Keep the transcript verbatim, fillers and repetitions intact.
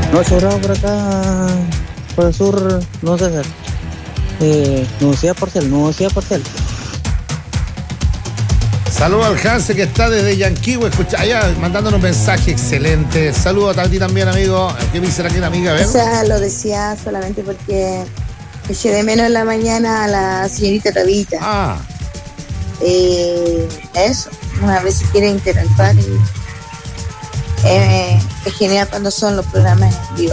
No, sobrado por acá, por el sur, no sé hacer. Eh, Universidad Porcel, Universidad Porcel. Saludos al Hanse que está desde Yanquihue, escucha, allá mandándonos un mensaje excelente. Saludos a ti también, amigo. ¿Qué me dice aquí la amiga? A ver. O sea, lo decía solamente porque eché de menos en la mañana a la señorita Tabita. Ah. Eh, eso, a veces quiere interactuar y eh, es genial cuando son los programas en vivo.